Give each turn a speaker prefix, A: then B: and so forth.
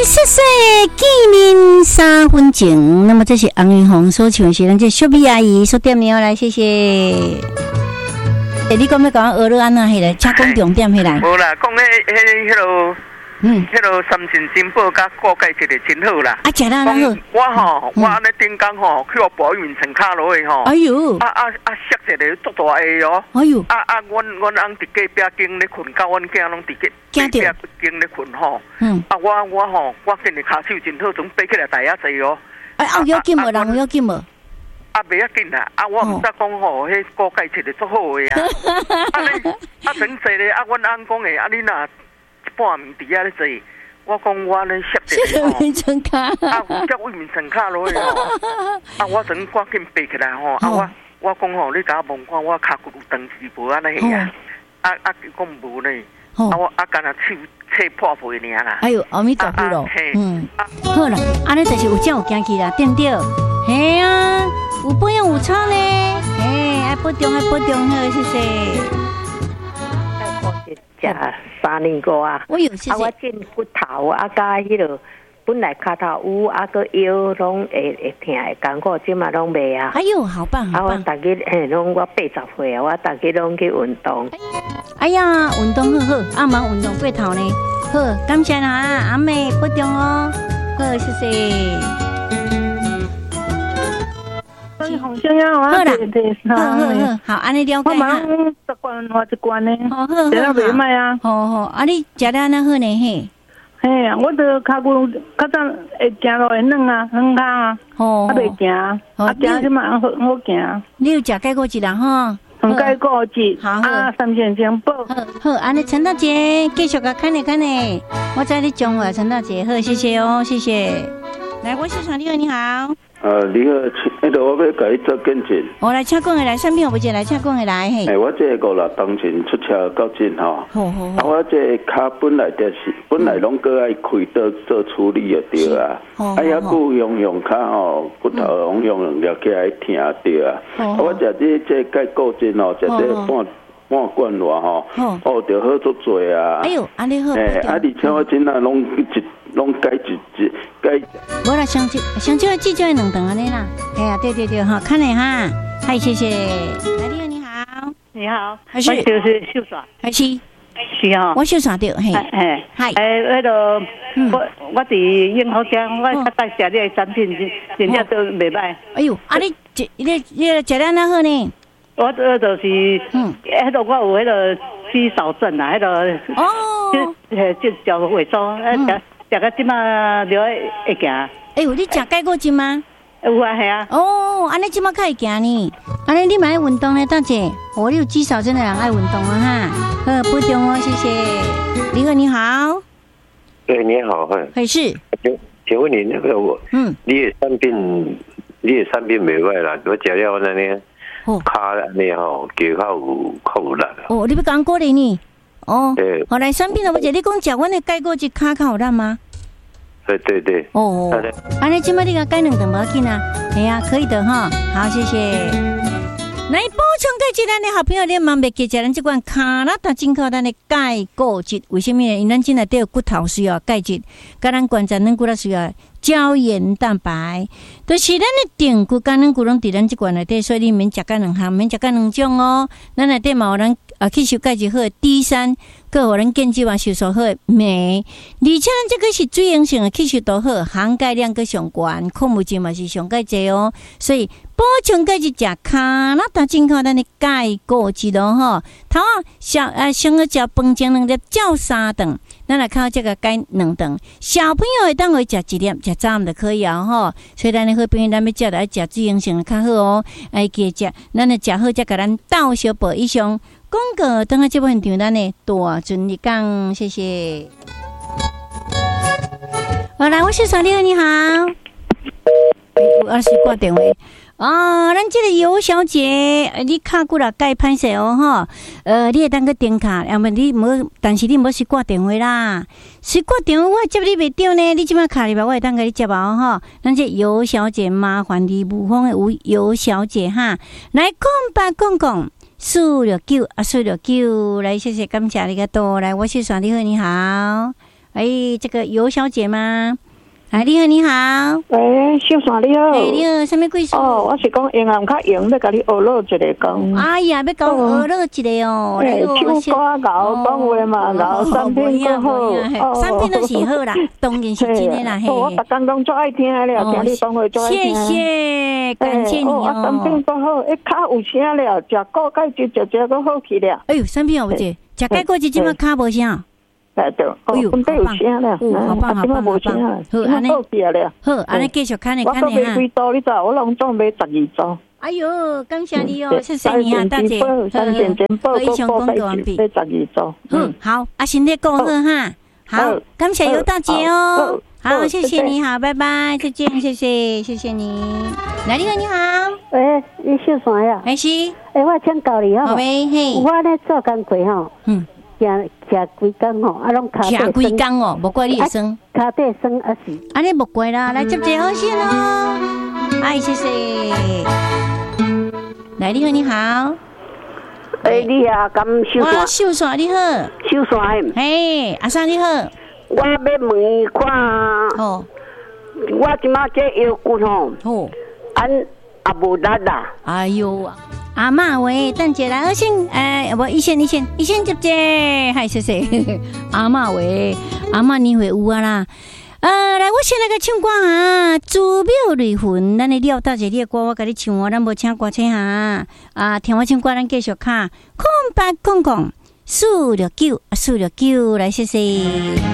A: 谢谢见面3分钟。那么这是红云红所唱的是咱这小美阿姨所点的哦，来谢谢。你讲要讲学了安那迄个，请讲重点迄来。
B: 无啦，讲迄落。迄落三神金宝甲锅盖一个真好啦。
A: 啊，食啦，好。
B: 我安尼顶工吼，去我保运层卡落去吼。
A: 哎呦！
B: 摔一个足大个哦。
A: 哎呦！
B: 阮翁伫隔壁间咧困，甲阮囝拢伫隔壁间咧困吼。我吼，我今日骹手真好，总爬起来大遐济哦。
A: 有要紧无？人有要紧无？
B: 袂要紧啦，我毋知讲吼，迄锅盖摕得足好个啊。真济咧，阮翁讲诶，你若半暝伫遐咧坐，我讲我咧摔着吼，叫我面层卡落去吼，我整赶紧爬起来吼，我讲吼，你甲我问看我骹骨有长时无安尼呀？讲无呢，我干那手切破皮尔啦。
A: 哎呦，阿弥陀佛咯，好啦，安尼就是有正有惊气啦，对不对？嘿啊，有保养有操呢，爱保重，好，谢谢。
C: 食3年过啊！
A: 我
C: 进骨头甲迄落本来骹头有个腰拢会疼会艰苦，即嘛拢袂啊！
A: 哎呦，好棒！
C: 我逐日拢我80岁啊，我逐日拢去运动。
A: 哎呀，运动好，忙运动过头呢。好，感谢啦，阿妹保重哦。好，谢谢。
D: 好
A: 啦，好，安尼了解哈。
D: 我关我一关呢，
A: 好，
D: 这样袂歹啊。
A: 好，你食得安那好呢嘿？
D: 嘿啊，我都脚骨较早会行路会软啊，软骹啊，袂行，行即嘛好行。
A: 你有食钙骨剂啦哈？
D: 钙骨剂，三线金宝。
A: 好，安尼陈大姐继续甲看呢，我在你中华陈大姐，好，谢谢哦，谢谢。来，我是场你好，你好。
E: 你好，我要甲你做见证。
A: 我来请讲的来，产品有不接来，请讲的来嘿。
E: 我这个啦，当前出车较紧吼。我这骹本来拢搁爱开刀做处理就对啊。遐久用骹吼，骨头用了起来疼着啊。我食这钙固精吼，食这半罐偌吼，就好足多啊。
A: 哎呦，安尼好。
E: 而且我真啊拢改一改。
A: 无啦，上少的记就2顿安尼啦。哎呀，对哈，看你哈，嗨，谢谢。来，你好，
D: 你好，
A: 还是
D: 就是秀耍，
A: 还是
D: 哈，
A: 我秀耍掉嘿，
D: 嗨，迄个我伫应好家，我带食你的产品，真正都袂歹。
A: 哎呦，你食得哪好呢？
D: 我就是迄个我有迄个肌少症啊，迄个就脚萎缩，食到即马就会行。
A: 哎呦，你食钙骨精吗？
D: 有啊，系啊。
A: 安尼即马较会行呢。安尼你嘛爱运动呢，大姐。你有肌少症的人爱运动啊哈。好，保重哦，谢谢。李哥你好。
F: 对，你好，
A: 还是。
F: 请问你那个你的产品袂歹啦，我食了那呢，骹安尼吼，脚较有力啦。
A: 你要讲鼓励你。
F: 对。
A: 后来产品了，不姐，你讲食阮的钙骨精骹较有力吗？
F: 对。
A: 安尼今麦你甲钙2顿无要紧啊，系啊，可以的哈。好，谢谢。来补充钙质，咱的好朋友你万袂记食咱这款卡拉达进口咱的钙骨质，为什么呢？因咱今内底有骨头需要钙质，甲咱关节软骨头需要胶原蛋白，就是咱的定骨甲软骨拢伫咱这罐内底，所以你免食钙2项，免食钙2种哦。咱内底嘛有咱吸收钙质好的 D3，佮有咱健肌丸吸收好的镁，而且咱这个是水溶性的吸收度好，含钙量佮上悬，矿物质嘛是上钙济哦，所以补充钙质食卡拉达进口咱的钙骨质咯吼。头啊先去食饭前2粒，照3顿，咱来靠这个钙2顿。小朋友会当会食1粒，食早暗就可以啊吼。所以咱的好朋友，咱要食就爱食水溶性的较好哦，爱记食，咱来食好才甲咱倒小补以上。广告等下这部现场，咱的大尊你讲，谢谢。好，来，我是小丽，你好。我是挂电话。咱这个尤小姐，你卡骨啦，钙歹势哦吼。你会当去点卡，要么你无，但是你无是挂电话啦。是挂电话，我接你袂到呢。你即摆卡里吧，我会当甲你接哦吼。咱这尤小姐，麻烦你无风的尤小姐哈，来讲。469，469，来谢谢，感谢你个多，来我是耍你好，你好， 这个尤小姐吗？你好，你好。
G: 喂，秀山你好。
A: 你好，什么贵姓？
G: 我是讲英文较用，要甲你学落一个讲。
A: 哎呀，要教学落一个哦。
G: 唱歌搞讲话嘛，搞产品更好。
A: 产品都是好啦，当然是真的啦。
G: 我逐工拢最爱听了，听你讲话最爱听。
A: 谢谢，感谢你哦。
G: 产品更好，较有声了，食果钙质食个好去了。
A: 哎呦，产品有这，食钙果汁即么较无声。
G: 对，哎呦，好棒，好棒，好，安尼
A: 好，安尼继续看你哈。
G: 我卖几刀，你知？我拢总卖12刀。
A: 哎呦，感谢你哦，谢谢你啊，大姐。非常工作完毕。
G: 12刀。
A: 好，身体顾好哈。好，感谢尤大姐哦。好，谢谢你好，拜拜，再见，谢谢你。来，你好，你好。
H: 喂，你秀山呀？
A: 是。
H: 我请教你哈。
A: 喂，嘿。
H: 我咧做工课吼。行几工吼，拢脚底酸。行几
A: 工哦，无怪你会酸。
H: 脚底酸是。
A: 安尼无怪啦，来接一号线哦。谢谢。来，你好，你好。
G: 你啊，甘秀山。
A: 我秀山你好。
G: 秀山。
A: 嘿，阿三你好。
G: 我要问伊看。我即马这腰骨吼。也无力啦。
A: 哎呦。阿嬷喂，等一下，先无一线接，嗨，谢谢。阿嬷喂，阿嬷你会有啊啦。来，我先来个唱歌哈，祖庙雷魂，咱的了大姐你的歌，我甲你唱哦，咱无请歌星哈。听我唱歌，咱继续卡，0800469469，来，谢谢。